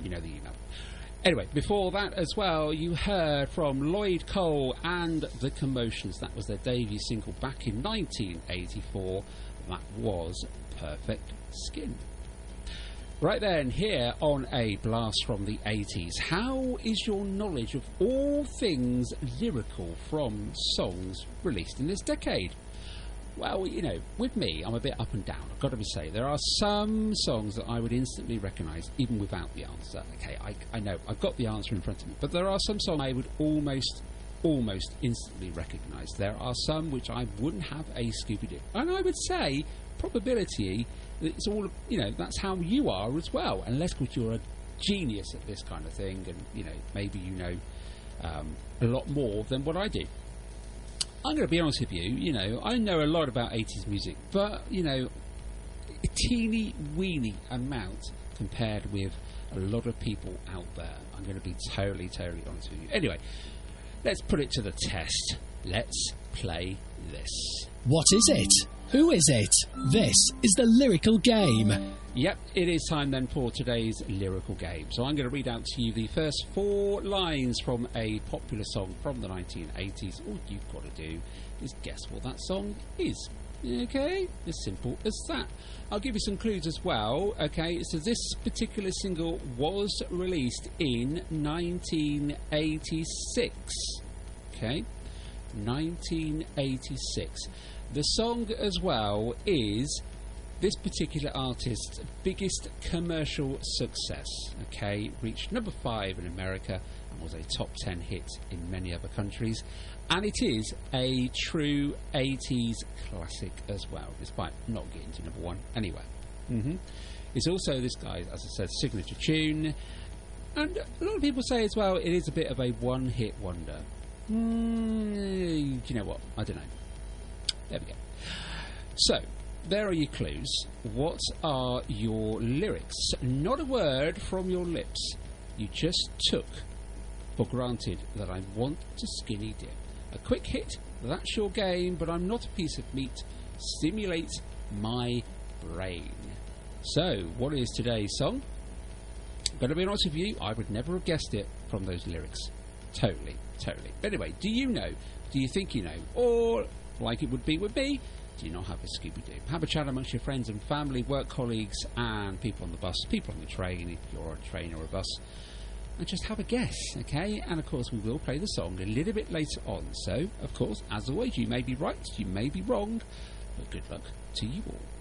You know the email. Anyway, before that as well, you heard from Lloyd Cole and The Commotions. That was their debut single back in 1984. That was Perfect Skin. Right then, here on A Blast from the 80s, how is your knowledge of all things lyrical from songs released in this decade? Well, you know, with me, I'm a bit up and down. I've got to say, there are some songs that I would instantly recognise, even without the answer. Okay, I know, I've got the answer in front of me. But there are some songs I would almost instantly recognise. There are some which I wouldn't have a Scooby-Doo. And I would say, probability, it's all, you know, that's how you are as well. Unless you're a genius at this kind of thing, and, you know, maybe you know a lot more than what I do. I'm going to be honest with you, you know, I know a lot about 80s music, but, you know, a teeny weeny amount compared with a lot of people out there. I'm going to be totally honest with you. Anyway, let's put it to the test. Let's play this. What is it? Who is it? This is the lyrical game. Yep, it is time then for today's lyrical game. So I'm going to read out to you the first 4 lines from a popular song from the 1980s. All you've got to do is guess what that song is. Okay, as simple as that. I'll give you some clues as well. Okay, so this particular single was released in 1986. Okay, 1986. The song as well is this particular artist's biggest commercial success. Okay, reached number 5 in America and was a top 10 hit in many other countries. And it is a true 80s classic as well, despite not getting to number 1 anyway. It's also this guy's, as I said, signature tune. And a lot of people say as well it is a bit of a one-hit wonder. Do you know what? I don't know. There we go. So, there are your clues. What are your lyrics? Not a word from your lips. You just took for granted that I want to skinny dip. A quick hit, that's your game, but I'm not a piece of meat. Stimulate my brain. So, what is today's song? But to be honest with you, I would never have guessed it from those lyrics. Totally. But anyway, do you know? Do you think you know? Or, like it would be with me, do you not have a Scooby-Doo? Have a chat amongst your friends and family, work colleagues, and people on the bus, people on the train, if you're on a train or a bus, and just have a guess, okay? And, of course, we will play the song a little bit later on. So, of course, as always, you may be right, you may be wrong, but good luck to you all.